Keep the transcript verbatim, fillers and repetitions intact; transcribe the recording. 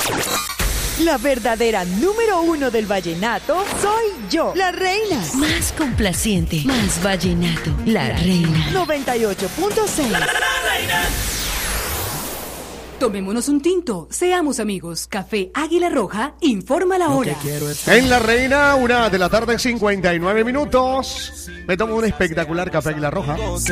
La verdadera número uno del vallenato soy yo, la reina. Más complaciente, más vallenato, la reina. noventa y ocho punto seis. La, la, la reina. Tomémonos un tinto, seamos amigos. Café Águila Roja informa la hora. En La Reina, una de la tarde, cincuenta y nueve minutos. Me tomo un espectacular café Águila Roja.